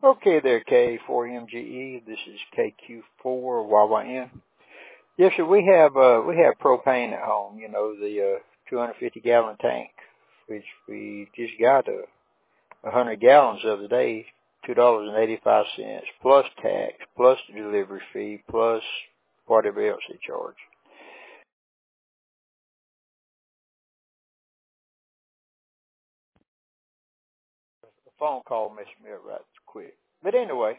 Okay there, K4MGE. This is KQ4YYN. Yes, sir. We have propane at home. You know, the 250-gallon tank, which we just got 100 gallons the other day, $2.85 plus tax, plus the delivery fee, plus whatever else they charge. The phone call messed me up right quick. But anyway,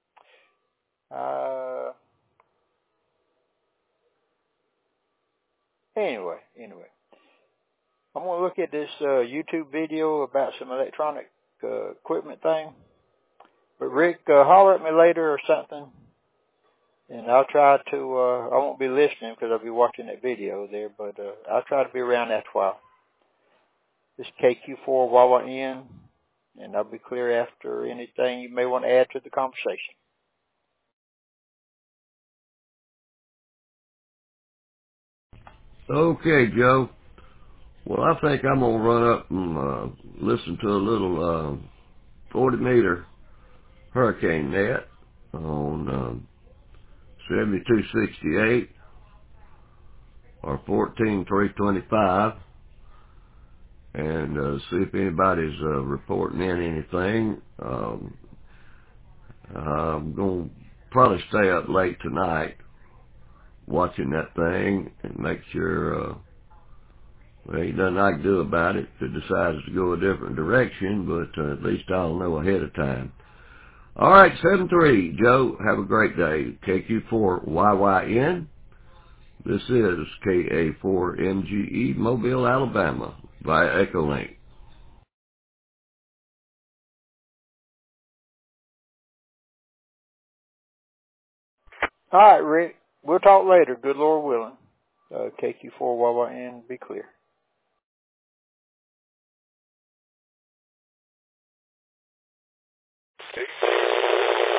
anyway, I'm going to look at this YouTube video about some electronic equipment thing. But Rick, holler at me later or something, and I'll try to, I won't be listening because I'll be watching that video there, but I'll try to be around after a while. This is KQ4YYN, and I'll be clear after anything you may want to add to the conversation. Okay, Joe. Well, I think I'm going to run up and listen to a little 40-meter hurricane net on 7268 or 14325 and see if anybody's reporting in anything. I'm going to probably stay up late tonight watching that thing and make sure there ain't nothing I can do about it if it decides to go a different direction, but at least I'll know ahead of time. All right, 7-3. Joe, have a great day. KQ4YYN. This is KA4MGE, Mobile, Alabama, via Echolink. All right, Rick. We'll talk later, good Lord willing. KQ4YYN, be clear.